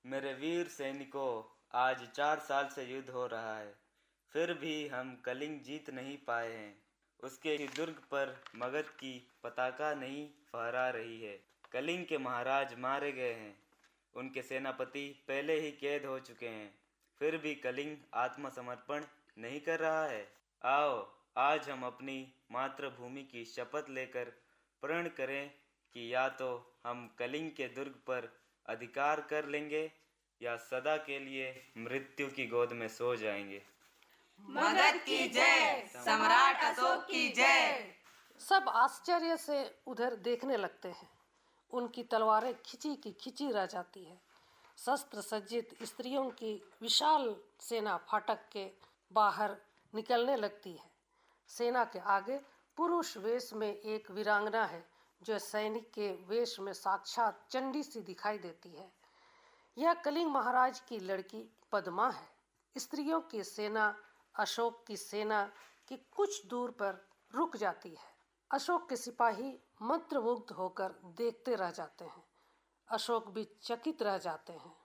मेरे वीर सैनिकों, आज 4 साल से युद्ध हो रहा है, फिर भी हम कलिंग जीत नहीं पाए हैं। उसके दुर्ग पर मगध की पताका नहीं फहरा रही है। कलिंग के महाराज मारे गए हैं, उनके सेनापति पहले ही कैद हो चुके हैं, फिर भी कलिंग आत्मसमर्पण नहीं कर रहा है। आओ, आज हम अपनी मातृभूमि की शपथ लेकर प्रण करें कि या तो हम कलिंग के दुर्ग पर अधिकार कर लेंगे या सदा के लिए मृत्यु की गोद में सो जाएंगे। मगध की जय, सम्राट अशोक की जय। सब आश्चर्य से उधर देखने लगते हैं। उनकी तलवारें खिंची की खिंची रह जाती है। शस्त्र सज्जित स्त्रियों की विशाल सेना फाटक के बाहर निकलने लगती है। सेना के आगे पुरुष वेश में एक वीरांगना है, जो सैनिक के वेश में साक्षात चंडी सी दिखाई देती है। यह कलिंग महाराज की लड़की पद्मा है। स्त्रियों की सेना अशोक की सेना की कुछ दूर पर रुक जाती है। अशोक के सिपाही मंत्रमुग्ध होकर देखते रह जाते हैं। अशोक भी चकित रह जाते हैं।